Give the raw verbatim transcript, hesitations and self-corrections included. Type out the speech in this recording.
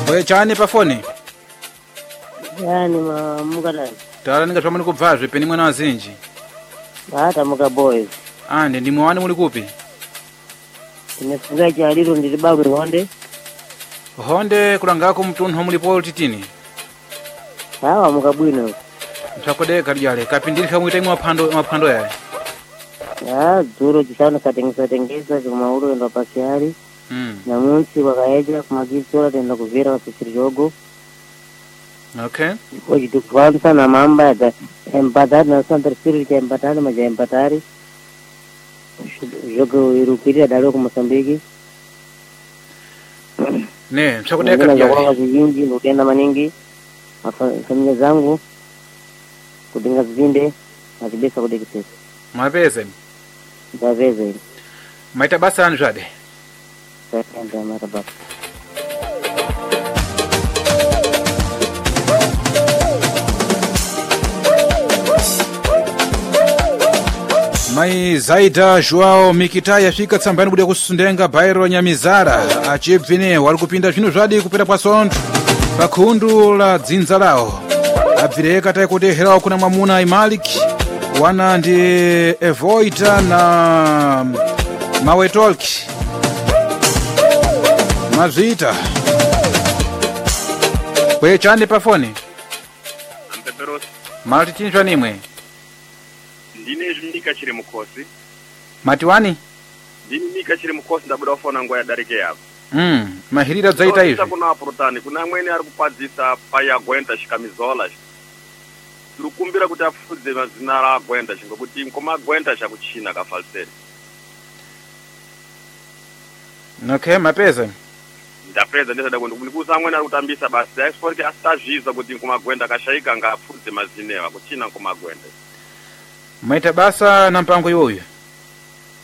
we chani pa foni yani ma mukala tala ninga twamani kubvazve peni mwana wazinji hata muka boys ande ndi mwani muli kupi tinefunga chaliro ndili babwe honde honde kulangako mtunhu mulipo titini sawa muka bwino mtakodeka lyale kapindilika mwita imwe maphando maphando yaye ah duro chisana katengesa tengesa kumaulo ndo pasiari mm na munsi wakaeja kumagisola tenda kuvira wasisiri jogo. Okay. Hoje tu kwanza na mamba ya empatari na santa siri ya empatari maja empatari jogo irukiri dalo kwa Mozambique ne mtakodeka lyale kwa zinji nutenda maningi familia zangu kudinga zinde na kibesa kudekisesa mapeze mapeze maita basa anjade sasa mara baba Mai Zaida Joao Mikita yafika tsambani bude kusundenga Bairo Nyamizara achibvine wali kupinda zvino zvadi kupera pasondo pakhundu la dzinza lao abvireka tai kuti herawo kuna mwamuna Imalik wana ndi Evoita na Mawetolki mazita kwe chande pa foni ampeperosi malti tinjwa nimwe ndine zvindika chiri mukosi mati wani ndini nika chiri mukosi ndabuda kufona nguwa yadarike yavo mm mahirira dzaita izvi kuna apurutani kuna amweni ari kupadzisa payagwenda chikamizola tiri kumbira kuti afudze mazina raagwenda chingekuti nkomagwenda chakuchina kafalseri okay mapeza ndapedza ndisada kundikuza amweni ari kutambisa basi export asitazviza kuti nkomagwenda kashayika ngafudze mazinewa kuchina nkomagwenda maita basa na mpango iwoyo